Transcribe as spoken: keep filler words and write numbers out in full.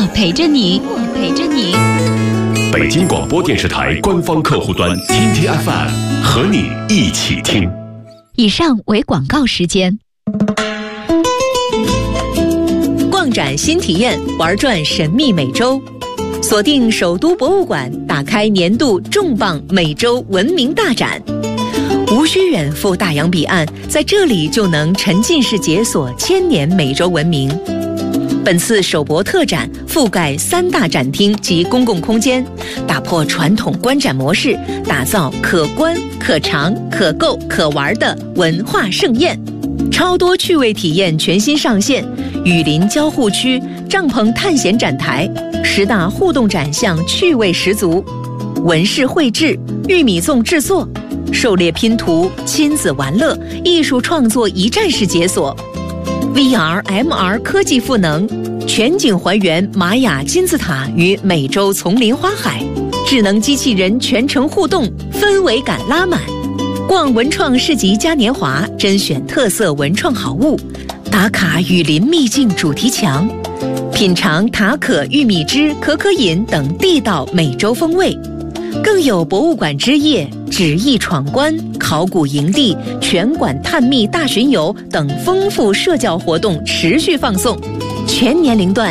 陪着你，我陪着你。 北京广播电视台官方客户端 T T F M 和你一起听。 以上为广告时间。 逛展新体验，玩转神秘美洲。锁定首都博物馆，打开年度重磅美洲文明大展。无需远赴大洋彼岸，在这里就能沉浸式解锁千年美洲文明。本次首博特展覆盖三大展厅及公共空间，打破传统观展模式，打造可观、可尝、可购、可玩的文化盛宴。超多趣味体验全新上线，雨林交互区、帐篷探险展台，十大互动展项趣味十足。纹饰绘制、玉米粽制作、狩猎拼图、亲子玩乐、艺术创作一站式解锁。V R、M R 科技赋能，全景还原玛雅金字塔与美洲丛林花海，智能机器人全程互动，氛围感拉满。逛文创市集嘉年华，甄选特色文创好物，打卡雨林秘境主题墙，品尝塔可玉米汁、可可饮等地道美洲风味。更有博物馆之夜、纸艺闯关、考古营地、全馆探秘大巡游等丰富社交活动持续放送，全年龄段